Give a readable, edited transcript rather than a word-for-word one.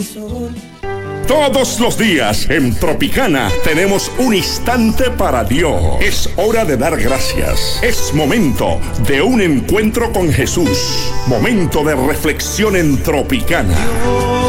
Todos los días en Tropicana tenemos un instante para Dios. Es hora de dar gracias. Es momento de un encuentro con Jesús. Momento de reflexión en Tropicana.